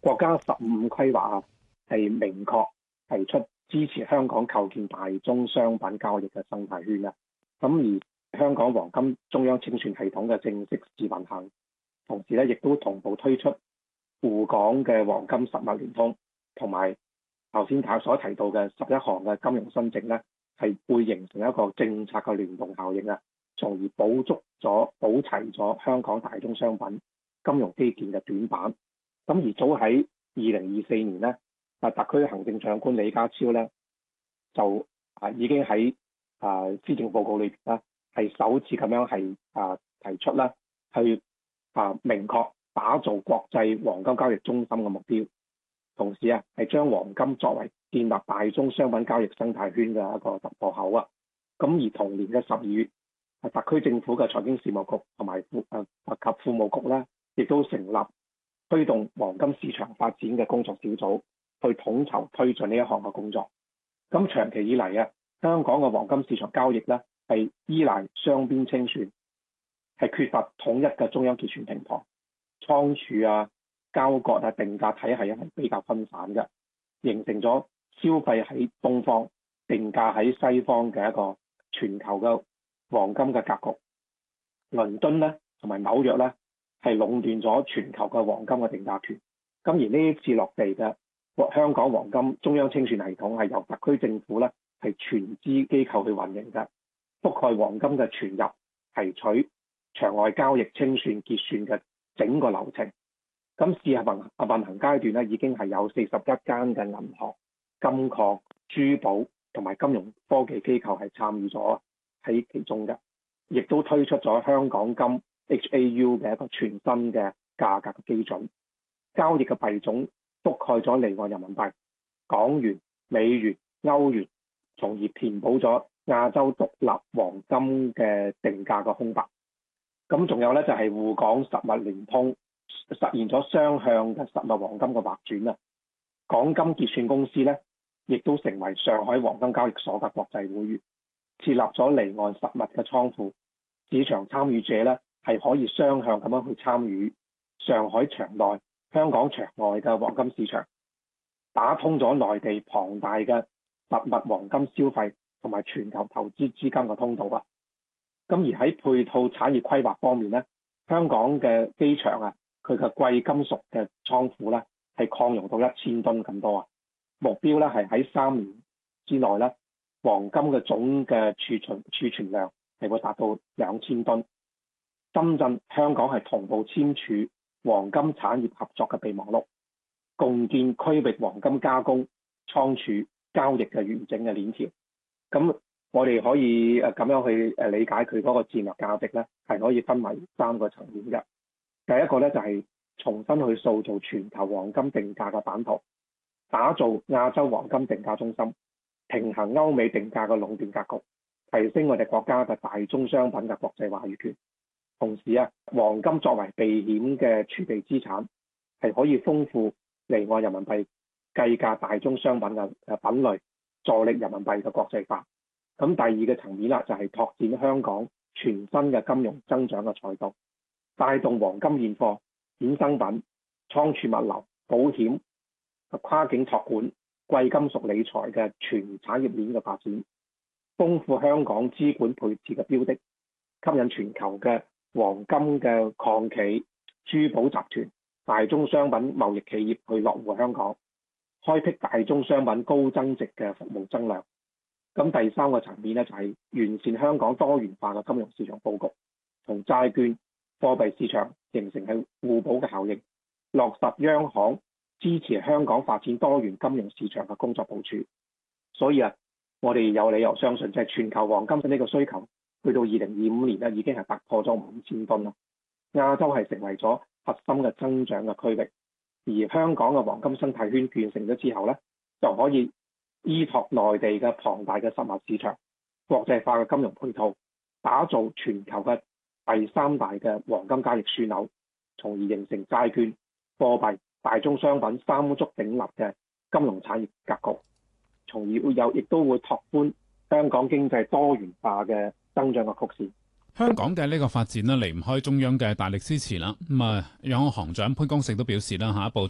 國家15規劃啊，係明確提出支持香港構建大宗商品交易嘅生態圈啊。咁而香港黃金中央清算系統嘅正式試運行，同時咧亦都同步推出滬港嘅黃金實物聯通，同埋頭先所提到嘅11項嘅金融新政咧，係會形成一個政策嘅聯動效應啊，從而補齊咗香港大宗商品金融基建嘅短板。咁而早喺2024年咧，特區行政長官李家超咧就已經喺施政報告裏邊咧係首次咁樣係提出啦，去明確打造國際黃金交易中心嘅目標，同時係將黃金作為建立大宗商品交易生態圈嘅一個突破口啊。咁而同年嘅12月，特區政府嘅財經事務局同埋及庫務局咧，亦都成立推動黃金市場發展嘅工作小組，去統籌推進呢一項嘅工作。咁長期以嚟香港嘅黃金市場交易咧係依賴雙邊清算，係缺乏統一嘅中央結算平台，倉儲交割定價體系係比較分散嘅，形成咗消費喺東方、定價喺西方嘅一個全球嘅黃金嘅格局。倫敦咧同埋紐約咧係壟斷咗全球嘅黃金嘅定價權。咁而呢一次落地嘅香港黃金中央清算系統係由特區政府咧係全資機構去運營嘅，覆蓋黃金嘅存入、提取、場外交易、清算、結算嘅整個流程。咁試運行階段咧已經係有41間嘅銀行、金礦、珠寶同埋金融科技機構係參與咗喺其中嘅，亦都推出咗香港金 HAU 嘅一個全新嘅價格嘅基準，交易嘅幣種覆蓋咗離岸人民幣、港元、美元、歐元，從而填補咗亞洲獨立黃金嘅定價嘅空白。咁仲有咧就係滬港實物聯通，實現咗雙向嘅實物黃金嘅劃轉啊！港金結算公司咧，亦都成為上海黃金交易所嘅國際會員，設立咗離岸實物嘅倉庫，市場參與者咧係可以雙向咁樣去參與上海場內、香港場外嘅黃金市場，打通咗內地龐大嘅實物黃金消費同埋全球投資資金嘅通道啊！咁而喺配套產業規劃方面咧，香港嘅機場佢嘅貴金屬嘅倉庫咧係擴容到1000噸咁多啊！目標咧係喺3年之內咧，黃金嘅總嘅儲存量係會達到2000噸。深圳、香港係同步簽署黃金產業合作嘅備忘錄，共建區域黃金加工、倉儲、交易嘅完整嘅鏈條。咁我哋可以咁樣去理解佢嗰個戰略價值咧，係可以分為3個層面嘅。第一個咧就係重新去塑造全球黃金定價嘅版圖，打造亞洲黃金定價中心，平衡歐美定價嘅壟斷格局，提升我哋國家嘅大宗商品嘅國際話語權。同時黃金作為避險嘅儲備資產，係可以豐富離岸人民幣計價大宗商品嘅品類，助力人民幣嘅國際化。咁第二個層面就係拓展香港全新嘅金融增長嘅賽道，帶動黃金現貨、衍生品、倉儲物流、保險、跨境託管、貴金屬理財嘅全產業鏈嘅發展，豐富香港資管配置嘅標的，吸引全球嘅黃金嘅礦企、珠寶集團、大宗商品貿易企業去落戶香港，開闢大宗商品高增值嘅服務增量。咁第3個層面就係完善香港多元化嘅金融市場佈局，同債券、貨幣市場形成係互補嘅效應，落實央行支持香港發展多元金融市場嘅工作部署。所以我哋有理由相信，就係全球黃金呢個需求去到2025年已經係突破咗5000噸啦。亞洲係成為咗核心嘅增長嘅區域，而香港嘅黃金生態圈建成咗之後咧，就可以依託內地嘅龐大嘅實物市場、國際化嘅金融配套，打造全球嘅第3大嘅黃金交易樞紐，從而形成債券、貨幣、大宗商品3足鼎立嘅金融產業格局，從而亦都會拓寬香港經濟多元化嘅增長嘅曲線。 香港嘅呢個發展呢，離唔開中央嘅大力支持啦。央行行長潘功勝都表示啦，下一步